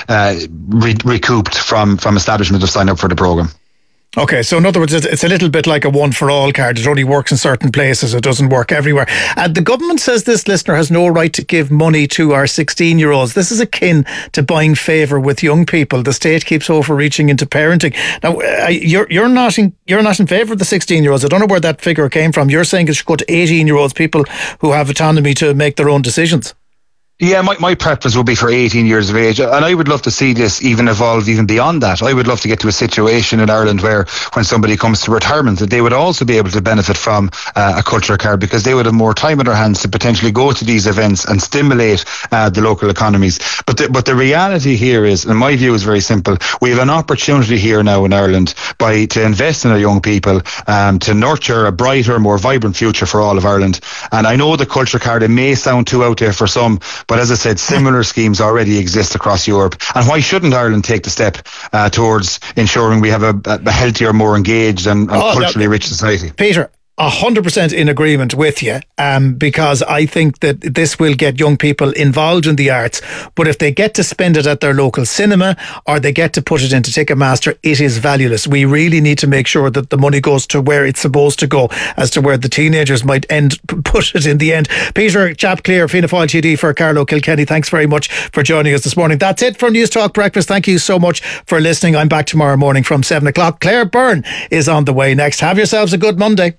S1: recouped from establishments that have signed up for the programme.
S2: Okay, so in other words, it's a little bit like a one-for-all card. It only works in certain places. It doesn't work everywhere. The government says this listener has no right to give money to our 16-year-olds. This is akin to buying favour with young people. The state keeps overreaching into parenting. Now, you're not in favour of the 16-year-olds. I don't know where that figure came from. You're saying it should go to 18-year-olds, people who have autonomy to make their own decisions.
S1: Yeah, my preference would be for 18 years of age. And I would love to see this even evolve even beyond that. I would love to get to a situation in Ireland where when somebody comes to retirement, that they would also be able to benefit from a culture card, because they would have more time in their hands to potentially go to these events and stimulate the local economies. But the reality here is, in my view, is very simple. We have an opportunity here now in Ireland to invest in our young people, to nurture a brighter, more vibrant future for all of Ireland. And I know the culture card, it may sound too out there for some, but as I said, similar schemes already exist across Europe. And why shouldn't Ireland take the step towards ensuring we have a healthier, more engaged and culturally rich society?
S2: Peter, 100% in agreement with you, because I think that this will get young people involved in the arts. But if they get to spend it at their local cinema or they get to put it into Ticketmaster, it is valueless. We really need to make sure that the money goes to where it's supposed to go, as to where the teenagers might put it in the end. Peter Chapclear, Fianna Fáil TD for Carlow Kilkenny, thanks very much for joining us this morning. That's it from News Talk Breakfast. Thank you so much for listening. I'm back tomorrow morning from 7 o'clock. Claire Byrne is on the way next. Have yourselves a good Monday.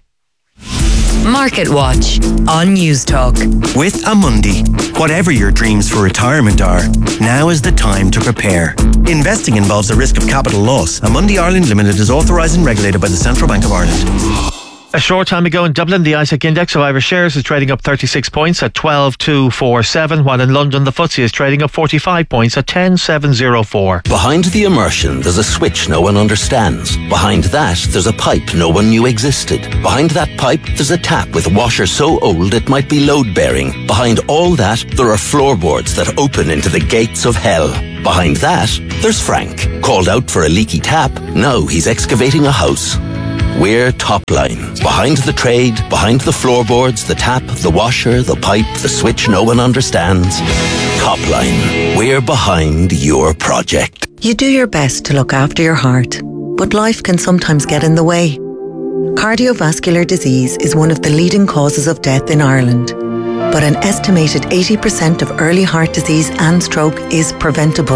S4: Market Watch on News Talk.
S3: With Amundi, whatever your dreams for retirement are, now is the time to prepare. Investing involves a risk of capital loss. Amundi Ireland Limited is authorised and regulated by the Central Bank of Ireland.
S14: A short time ago in Dublin, the ISEC index of Irish shares is trading up 36 points at 12,247, while in London the FTSE is trading up 45 points at 10,704.
S8: Behind the immersion, there's a switch no one understands. Behind that, there's a pipe no one knew existed. Behind that pipe, there's a tap with a washer so old it might be load-bearing. Behind all that, there are floorboards that open into the gates of hell. Behind that, there's Frank. Called out for a leaky tap, now he's excavating a house. We're Topline. Behind the trade, behind the floorboards, the tap, the washer, the pipe, the switch no one understands. Topline. We're behind your project.
S9: You do your best to look after your heart, but life can sometimes get in the way. Cardiovascular disease is one of the leading causes of death in Ireland, but an estimated 80% of early heart disease and stroke is preventable.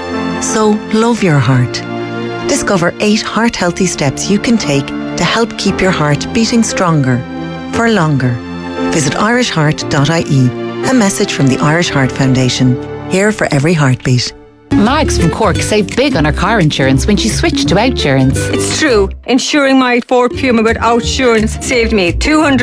S9: So love your heart. Discover 8 heart-healthy steps you can take to help keep your heart beating stronger for longer. Visit irishheart.ie. A message from the Irish Heart Foundation. Here for every heartbeat.
S11: Mags from Cork saved big on her car insurance when she switched to Outsurance.
S25: It's true. Insuring my Ford Puma with Outsurance saved me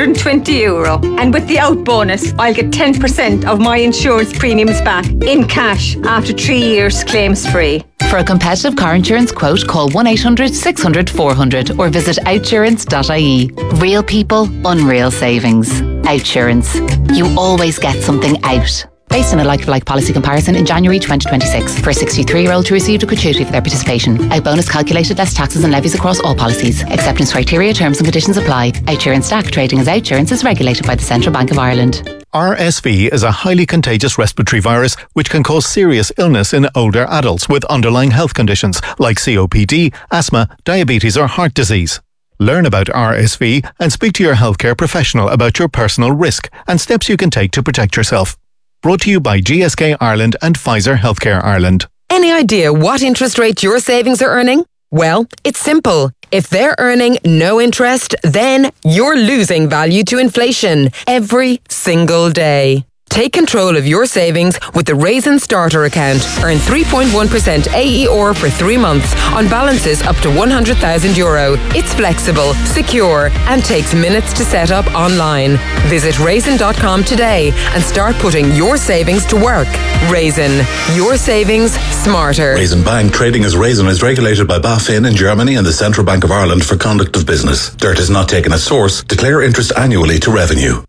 S25: €220. And with the Out bonus, I'll get 10% of my insurance premiums back in cash after 3 years claims free.
S11: For a competitive car insurance quote, call 1-800-600-400 or visit outsurance.ie. Real people, unreal savings. Outsurance. You always get something out. Based on a like-for-like policy comparison in January 2026. For a 63-year-old who received a gratuity for their participation. Out bonus calculated less taxes and levies across all policies. Acceptance criteria, terms and conditions apply. Outsurance stack trading as Outsurance is regulated by the Central Bank of Ireland.
S26: RSV is a highly contagious respiratory virus which can cause serious illness in older adults with underlying health conditions like COPD, asthma, diabetes or heart disease. Learn about RSV and speak to your healthcare professional about your personal risk and steps you can take to protect yourself. Brought to you by GSK Ireland and Pfizer Healthcare Ireland.
S27: Any idea what interest rate your savings are earning? Well, it's simple. If they're earning no interest, then you're losing value to inflation every single day. Take control of your savings with the Raisin Starter account. Earn 3.1% AER for 3 months on balances up to €100,000. It's flexible, secure, and takes minutes to set up online. Visit raisin.com today and start putting your savings to work. Raisin, your savings smarter.
S28: Raisin Bank, trading as Raisin, is regulated by BaFin in Germany and the Central Bank of Ireland for conduct of business. Dirt is not taken as source. Declare interest annually to revenue.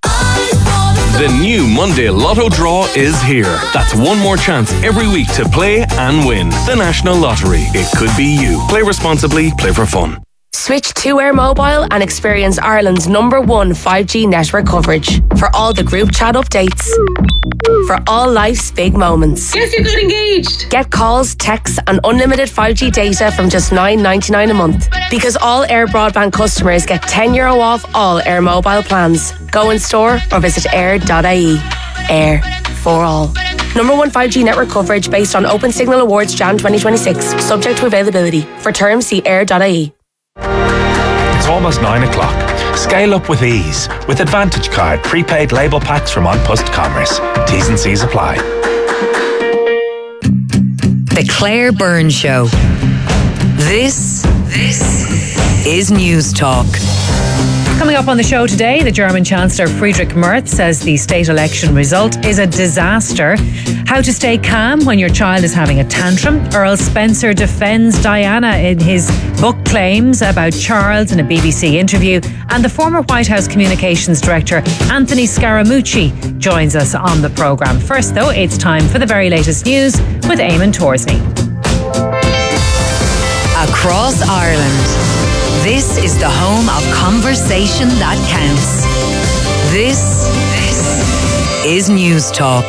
S29: The new Monday Lotto draw is here. That's one more chance every week to play and win. The National Lottery. It could be you. Play responsibly. Play for fun.
S30: Switch to Air Mobile and experience Ireland's #1 5G network coverage. For all the group chat updates. For all life's big moments.
S31: Guess you got engaged.
S30: Get calls, texts and unlimited 5G data from just $9.99 a month. Because all Air broadband customers get €10 off all Air Mobile plans. Go in store or visit air.ie. Air for all. #1 5G network coverage based on Open Signal Awards Jan 2026. Subject to availability. For terms, see air.ie.
S32: It's almost 9 o'clock.
S5: Scale up with ease with Advantage Card prepaid label packs from An Post Commerce. T's and C's apply.
S4: The Claire Byrne Show. This is News Talk.
S7: Coming up on the show today, the German Chancellor Friedrich Merz says the state election result is a disaster. How to stay calm when your child is having a tantrum. Earl Spencer defends Diana in his book claims about Charles in a BBC interview. And the former White House Communications Director Anthony Scaramucci joins us on the programme. First though, it's time for the very latest news with Eamon Torsney.
S4: Across Ireland. This is the home of conversation that counts. This is News Talk.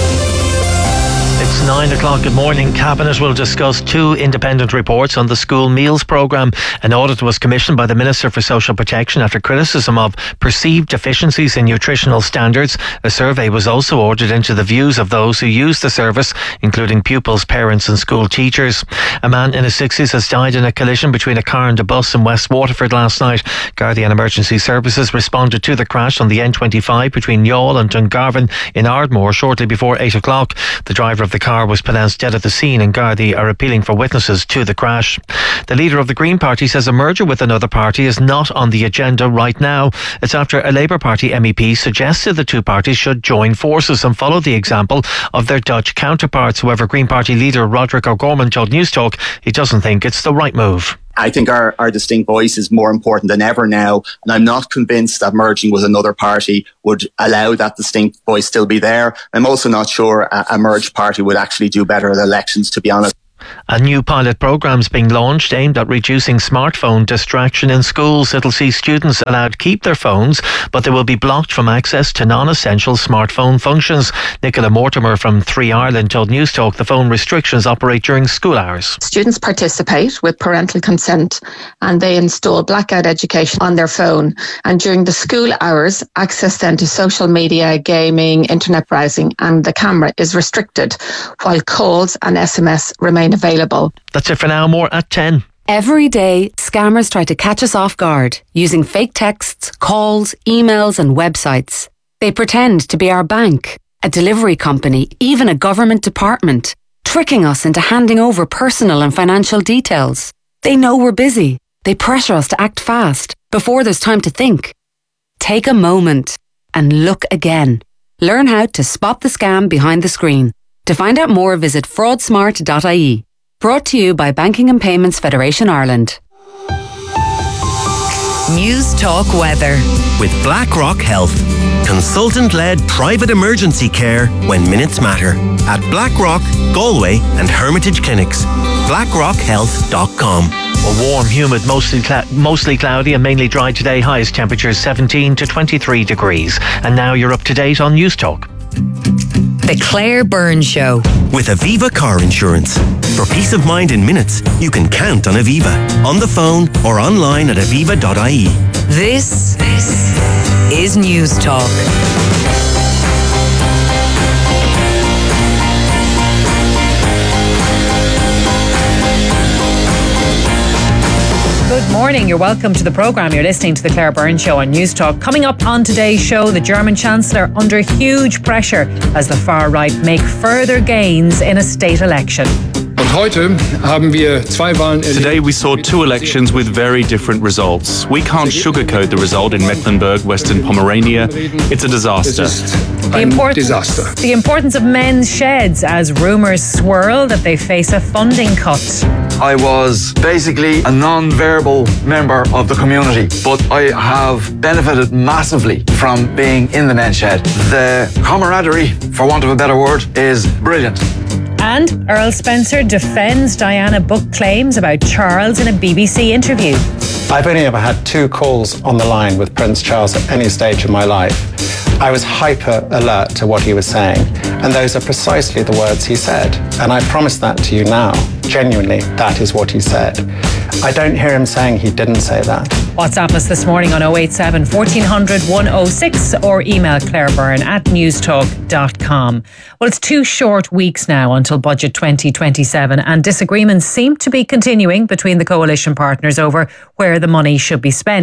S14: It's 9 o'clock. Good morning. Cabinet will discuss two independent reports on the school meals programme. An audit was commissioned by the Minister for Social Protection after criticism of perceived deficiencies in nutritional standards. A survey was also ordered into the views of those who use the service, including pupils, parents and school teachers. A man in his 60s has died in a collision between a car and a bus in West Waterford last night. Gardaí and Emergency Services responded to the crash on the N25 between Youghal and Dungarvan in Ardmore shortly before 8 o'clock. The driver of the car was pronounced dead at the scene and Gardaí are appealing for witnesses to the crash. The leader of the Green Party says a merger with another party is not on the agenda right now. It's after a Labour Party MEP suggested the two parties should join forces and follow the example of their Dutch counterparts. However, Green Party leader Roderick O'Gorman told News Talk he doesn't think it's the right move.
S12: I think our distinct voice is more important than ever now, and I'm not convinced that merging with another party would allow that distinct voice still be there. I'm also not sure a merged party would actually do better at elections, to be honest.
S14: A new pilot programme is being launched aimed at reducing smartphone distraction in schools. It'll see students allowed to keep their phones, but they will be blocked from access to non-essential smartphone functions. Nicola Mortimer from 3 Ireland told News Talk the phone restrictions operate during school hours.
S13: Students participate with parental consent and they install blackout education on their phone. And during the school hours, access then to social media, gaming, internet browsing and the camera is restricted, while calls and SMS remain available.
S14: That's it for now. More at 10.
S15: Every day, scammers try to catch us off guard using fake texts, calls, emails and websites. They pretend to be our bank, a delivery company, even a government department, tricking us into handing over personal and financial details. They know we're busy. They pressure us to act fast before there's time to think. Take a moment and look again. Learn how to spot the scam behind the screen. To find out more, visit fraudsmart.ie. Brought to you by Banking and Payments Federation Ireland.
S4: News Talk Weather.
S3: With BlackRock Health. Consultant-led private emergency care when minutes matter. At BlackRock, Galway and Hermitage Clinics. BlackRockHealth.com.
S14: A warm, humid, mostly cloudy and mainly dry today. Highest temperatures 17 to 23 degrees. And now you're up to date on News Talk.
S4: The Claire Byrne Show.
S3: With Aviva Car Insurance. For peace of mind in minutes, you can count on Aviva. On the phone or online at aviva.ie.
S4: This is News Talk.
S7: Good morning. You're welcome to the programme. You're listening to the Claire Byrne Show on News Talk. Coming up on today's show, the German Chancellor under huge pressure as the far right make further gains in a state election.
S16: Today we saw two elections with very different results. We can't sugarcoat the result in Mecklenburg, Western Pomerania. It's a disaster.
S7: The importance of men's sheds as rumours swirl that they face a funding cut.
S17: I was basically a non-verbal member of the community, but I have benefited massively from being in the men's shed. The camaraderie, for want of a better word, is brilliant.
S7: And Earl Spencer defends Diana book claims about Charles in a BBC interview.
S18: I've only ever had 2 calls on the line with Prince Charles at any stage of my life. I was hyper alert to what he was saying, and those are precisely the words he said. And I promise that to you now. Genuinely, that is what he said. I don't hear him saying he didn't say that.
S7: WhatsApp us this morning on 087 1400 106 or email clairebyrne@newstalk.com. Well, it's 2 short weeks now until Budget 2027 and disagreements seem to be continuing between the coalition partners over where the money should be spent.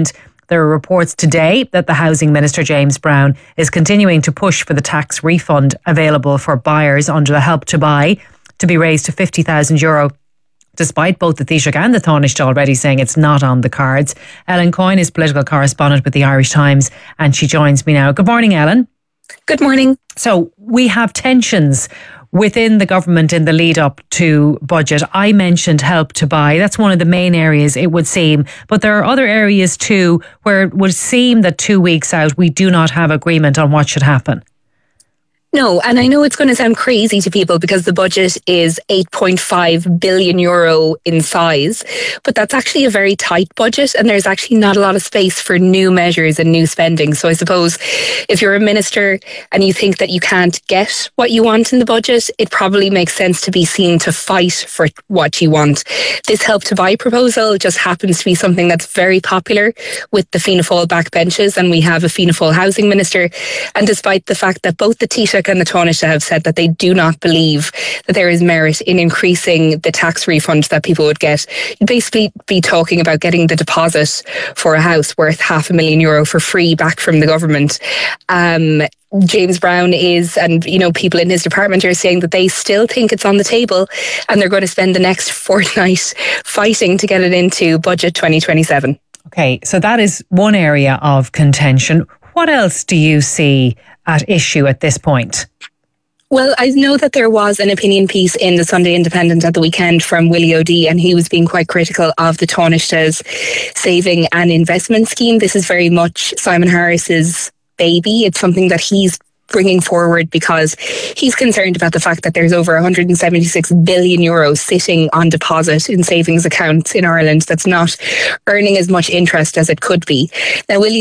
S7: There are reports today that the Housing Minister, James Brown, is continuing to push for the tax refund available for buyers under the Help to Buy to be raised to €50,000, despite both the Taoiseach and the Taoiseach already saying it's not on the cards. Ellen Coyne is political correspondent with the Irish Times, and she joins me now. Good morning, Ellen.
S1: Good morning.
S7: So we have tensions within the government in the lead up to budget. I mentioned Help to Buy. That's one of the main areas, it would seem. But there are other areas too where it would seem that 2 weeks out we do not have agreement on what should happen.
S1: No, and I know it's going to sound crazy to people because the budget is €8.5 billion in size, but that's actually a very tight budget, and there's actually not a lot of space for new measures and new spending. So I suppose if you're a minister and you think that you can't get what you want in the budget, it probably makes sense to be seen to fight for what you want. This Help to Buy proposal just happens to be something that's very popular with the Fianna Fáil backbenches, and we have a Fianna Fáil housing minister. And despite the fact that both the Taoiseach and the Taoiseach have said that they do not believe that there is merit in increasing the tax refund that people would get, you'd basically be talking about getting the deposit for a house worth €500,000 for free back from the government. James Brown is, and people in his department are saying that they still think it's on the table, and they're going to spend the next fortnight fighting to get it into budget 2027.
S7: Okay, so that is one area of contention. What else do you see at issue at this point?
S1: Well, I know that there was an opinion piece in the Sunday Independent at the weekend from Willie O'Dea, and he was being quite critical of the Taoiseach's saving and investment scheme. This is very much Simon Harris's baby. It's something that he's bringing forward because he's concerned about the fact that there's over €176 billion sitting on deposit in savings accounts in Ireland that's not earning as much interest as it could be. Now, Willie